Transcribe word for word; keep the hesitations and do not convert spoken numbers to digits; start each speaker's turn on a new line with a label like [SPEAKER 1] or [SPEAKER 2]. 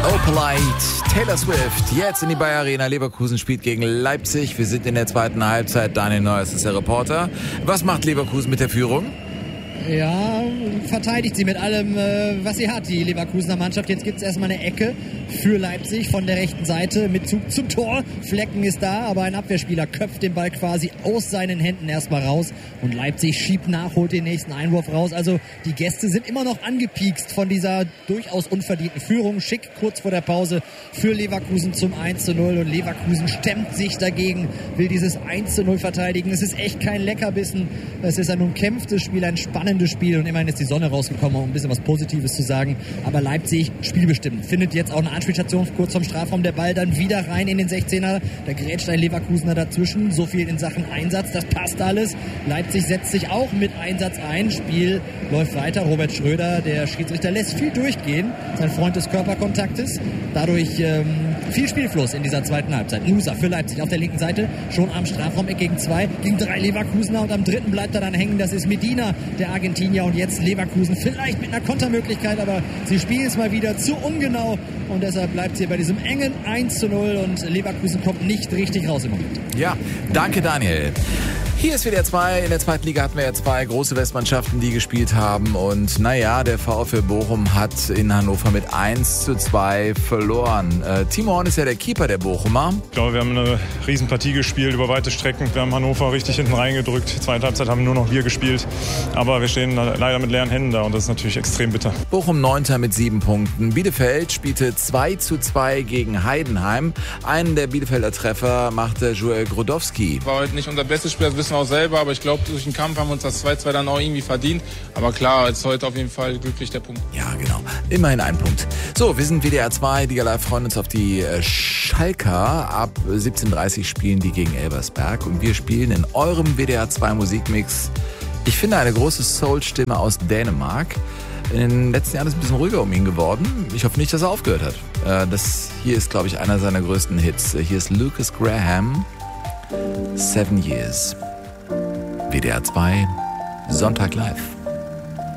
[SPEAKER 1] Opalite, Taylor Swift, jetzt in die Bayer Arena. Leverkusen spielt gegen Leipzig. Wir sind in der zweiten Halbzeit. Daniel Neuers ist der Reporter. Was macht Leverkusen mit der Führung?
[SPEAKER 2] Ja, verteidigt sie mit allem, was sie hat, die Leverkusener Mannschaft. Jetzt gibt es erstmal eine Ecke für Leipzig von der rechten Seite mit Zug zum Tor. Flecken ist da, aber ein Abwehrspieler köpft den Ball quasi aus seinen Händen erstmal raus. Und Leipzig schiebt nach, holt den nächsten Einwurf raus. Also die Gäste sind immer noch angepiekst von dieser durchaus unverdienten Führung. Schick kurz vor der Pause für Leverkusen zum eins zu null. Und Leverkusen stemmt sich dagegen, will dieses eins zu null verteidigen. Es ist echt kein Leckerbissen. Es ist ein umkämpftes Spiel, ein spannendes Spiel und immerhin ist die Sonne rausgekommen, um ein bisschen was Positives zu sagen. Aber Leipzig spielbestimmt. Findet jetzt auch eine Anspielstation kurz vom Strafraum. Der Ball dann wieder rein in den sechzehner. Da grätscht ein Leverkusener dazwischen. So viel in Sachen Einsatz. Das passt alles. Leipzig setzt sich auch mit Einsatz ein. Spiel läuft weiter. Robert Schröder, der Schiedsrichter, lässt viel durchgehen. Sein Freund des Körperkontaktes. Dadurch ähm, viel Spielfluss in dieser zweiten Halbzeit. Musa für Leipzig auf der linken Seite. Schon am Strafraum gegen zwei, gegen drei Leverkusener. Und am dritten bleibt er dann hängen. Das ist Medina, der Argentinier, und jetzt Leverkusen vielleicht mit einer Kontermöglichkeit, aber sie spielen es mal wieder zu ungenau und deshalb bleibt sie bei diesem engen eins zu null und Leverkusen kommt nicht richtig raus im Moment.
[SPEAKER 1] Ja, danke Daniel. Hier ist W D R zwei. In der zweiten Liga hatten wir ja zwei große Westmannschaften, die gespielt haben. Und naja, der VfL Bochum hat in Hannover mit eins zu zwei verloren. Äh, Timo Horn ist ja der Keeper der Bochumer.
[SPEAKER 3] Ich glaube, wir haben eine Riesenpartie gespielt über weite Strecken. Wir haben Hannover richtig hinten reingedrückt. Zweite Halbzeit haben nur noch wir gespielt. Aber wir stehen leider mit leeren Händen da und das ist natürlich extrem bitter.
[SPEAKER 1] Bochum Neunter mit sieben Punkten. Bielefeld spielte zwei zu zwei gegen Heidenheim. Einen der Bielefelder Treffer machte Joel Grodowski.
[SPEAKER 4] War heute nicht unser bestes Spiel, das wissen wir auch selber, aber ich glaube, durch den Kampf haben wir uns das zwei zu zwei dann auch irgendwie verdient. Aber klar, jetzt heute auf jeden Fall glücklich der Punkt.
[SPEAKER 1] Ja, genau. Immerhin ein Punkt. So, wir sind W D R zwei, Liga Live, freuen uns auf die äh, Schalker. Ab siebzehn Uhr dreißig spielen die gegen Elversberg und wir spielen in eurem W D R zwei Musikmix, ich finde, eine große Soul-Stimme aus Dänemark. In den letzten Jahren ist es ein bisschen ruhiger um ihn geworden. Ich hoffe nicht, dass er aufgehört hat. Äh, das hier ist, glaube ich, einer seiner größten Hits. Hier ist Lucas Graham, Seven Years. W D R zwei, Sonntag live.